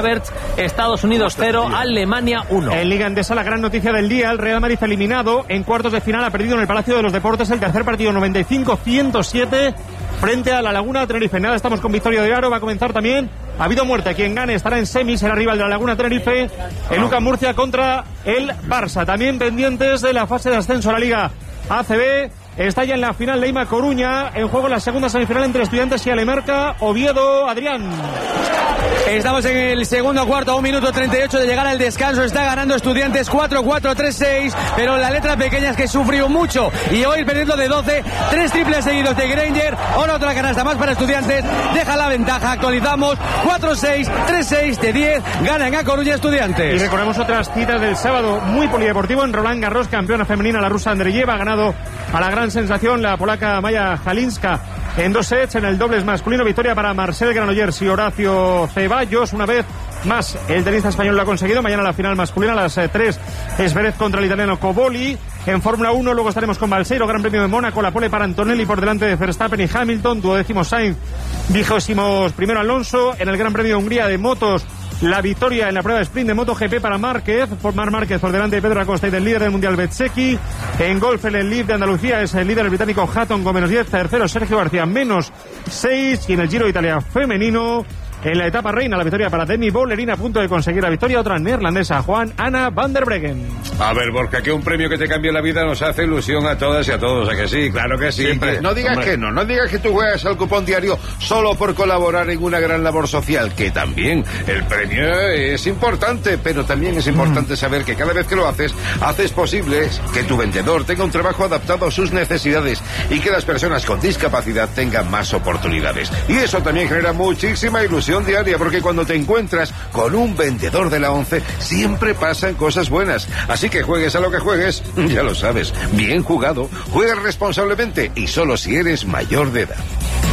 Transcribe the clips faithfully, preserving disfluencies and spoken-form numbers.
Havertz. Estados Unidos cero, Alemania uno. En Liga Endesa, la gran noticia del día, el Real Madrid eliminado en cuartos de final, ha perdido en el Palacio de los Deportes el tercer partido, noventa y cinco a ciento siete frente a la Laguna Tenerife. Nada, estamos con Victoria de Aro, va a comenzar también. Ha habido muerte, quien gane estará en semis, será rival de la Laguna Tenerife, el UCAM Murcia contra el Barça. También pendientes de la fase de ascenso a la Liga A C B. Está ya en la final Leima Coruña, en juego la segunda semifinal entre Estudiantes y Alemarca. Oviedo, Adrián. Estamos en el segundo cuarto, a un minuto treinta y ocho de llegar al descanso. Está ganando Estudiantes cuatro cuatro tres seis, pero la letra pequeña es que sufrió mucho y hoy perdiendo de doce, tres triples seguidos de Granger. Ahora otra canasta más para Estudiantes, deja la ventaja. Actualizamos cuatro seis, tres seis de diez, ganan a Coruña Estudiantes. Y recordemos otras citas del sábado, muy polideportivo en Roland Garros, campeona femenina la rusa Andreyeva, ha ganado a la gran sensación la polaca Maya Halinska en dos sets. En el dobles masculino, victoria para Marcel Granollers y Horacio Ceballos. Una vez más el tenista español lo ha conseguido. Mañana la final masculina a las eh, tres, Zverev contra el italiano Coboli. En Fórmula uno luego estaremos con Balseiro, Gran Premio de Mónaco, la pole para Antonelli por delante de Verstappen y Hamilton, duodécimo Sainz, vigésimos primero Alonso. En el Gran Premio de Hungría de motos, la victoria en la prueba de sprint de MotoGP para Márquez, por Mar Márquez por delante de Pedro Acosta y del líder del mundial Bezzecchi. En golf, en el Leaf de Andalucía es el líder el británico Hatton con menos diez, tercero Sergio García menos seis, y en el Giro de Italia femenino, en la etapa reina, la victoria para Demi Bollerín, a punto de conseguir la victoria, otra neerlandesa, Juan Anna van der Breggen. A ver, Borja, que un premio que te cambie la vida nos hace ilusión a todas y a todos, ¿a que sí? Claro que sí. Siempre. No digas Hombre. que no, no digas que tú juegas al cupón diario solo por colaborar en una gran labor social, que también el premio es importante, pero también es importante mm. saber que cada vez que lo haces, haces posible que tu vendedor tenga un trabajo adaptado a sus necesidades y que las personas con discapacidad tengan más oportunidades. Y eso también genera muchísima ilusión diaria, porque cuando te encuentras con un vendedor de la ONCE, siempre pasan cosas buenas. Así que juegues a lo que juegues, ya lo sabes, bien jugado, juega responsablemente y solo si eres mayor de edad.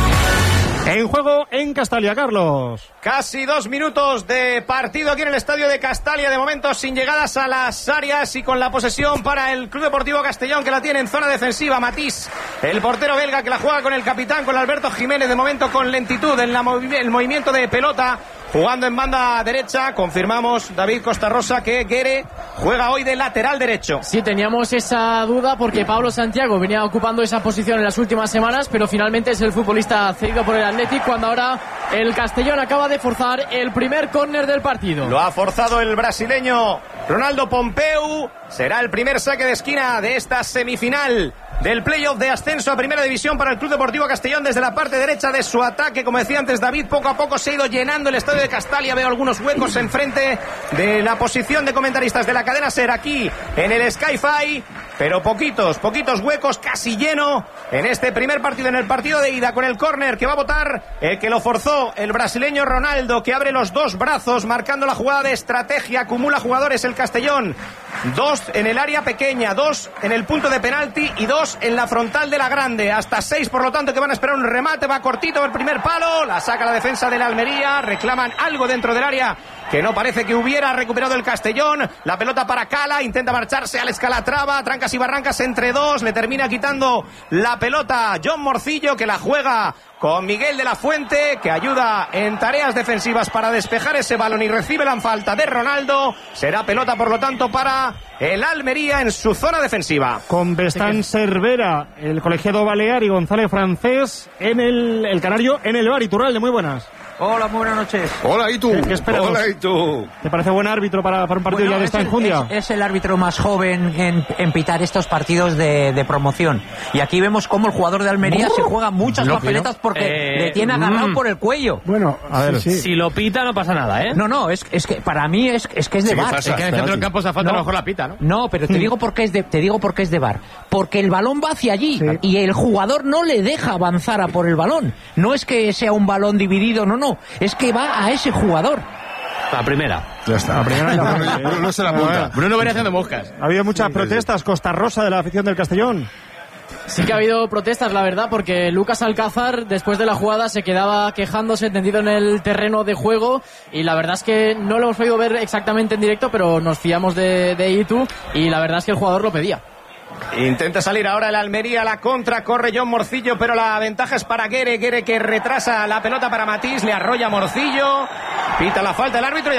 En juego en Castalia, Carlos. Casi dos minutos de partido aquí en el estadio de Castalia, de momento sin llegadas a las áreas y con la posesión para el Club Deportivo Castellón, que la tiene en zona defensiva. Matís, el portero belga, que la juega con el capitán, con Alberto Jiménez, de momento con lentitud en la movi- el movimiento de pelota, jugando en banda derecha. Confirmamos, David Costarrosa, que Guere juega hoy de lateral derecho. Sí, teníamos esa duda porque Pablo Santiago venía ocupando esa posición en las últimas semanas, pero finalmente es el futbolista cedido por el Athletic, cuando ahora el Castellón acaba de forzar el primer córner del partido. Lo ha forzado el brasileño Ronaldo Pompeu. Será el primer saque de esquina de esta semifinal del playoff de ascenso a Primera División para el Club Deportivo Castellón. Desde la parte derecha de su ataque, como decía antes David, poco a poco se ha ido llenando el estadio de Castalia. Veo algunos huecos enfrente de la posición de comentaristas de la cadena SER aquí en el Sky-Fi, pero poquitos, poquitos huecos, casi lleno en este primer partido, en el partido de ida, con el córner que va a botar el que lo forzó, el brasileño Ronaldo, que abre los dos brazos marcando la jugada de estrategia. Acumula jugadores el Castellón, dos en el área pequeña, dos en el punto de penalti y dos en la frontal de la grande, hasta seis, por lo tanto, que van a esperar un remate. Va cortito el primer palo, la saca la defensa de la Almería, reclaman algo dentro del área que no parece que hubiera recuperado el Castellón. La pelota para Cala, intenta marcharse al Escalatrava, trancas y barrancas entre dos, le termina quitando la pelota John Morcillo, que la juega con Miguel de la Fuente, que ayuda en tareas defensivas para despejar ese balón, y recibe la falta de Ronaldo. Será pelota, por lo tanto, para el Almería en su zona defensiva. Con Bestán Cervera, el colegiado balear, y González Francés en el, el canario en el bar. Iturralde, muy buenas. Hola, muy buenas noches. Hola, ¿y tú? ¿Qué esperas? Hola, ¿y tú? ¿Te parece buen árbitro para, para un partido Bueno, ya de es esta el, enjundia? Es, es el árbitro más joven en, en pitar estos partidos de, de promoción. Y aquí vemos cómo el jugador de Almería se juega muchas No, papeletas porque eh, le tiene agarrado mm. por el cuello. Bueno, a ver, sí, sí. Si lo pita no pasa nada, ¿eh? No, no, es, es que para mí es, es que es de Sí, ¿qué V A R. pasa? Es que en el centro del campo esa falta No. a lo mejor la pita, ¿no? No, pero te digo por qué es de, te digo por qué es de V A R. Porque el balón va hacia allí, Sí. y el jugador no le deja avanzar a por el balón. No es que sea un balón dividido, no, no. Es que va a ese jugador. La primera. Ya está. La primera no, la- no, no se la apunta. Bruno viene haciendo moscas. Ha habido muchas protestas, Costa Rosa, de la afición del Castellón. Sí que ha habido protestas, la verdad, porque Lucas Alcázar, después de la jugada, se quedaba quejándose, tendido en el terreno de juego, y la verdad es que no lo hemos podido ver exactamente en directo, pero nos fiamos de, de Itu, y la verdad es que el jugador lo pedía. Intenta salir ahora el Almería, la contra, corre John Morcillo, pero la ventaja es para Guere, Guere que retrasa la pelota para Matís, le arrolla Morcillo, pita la falta el árbitro.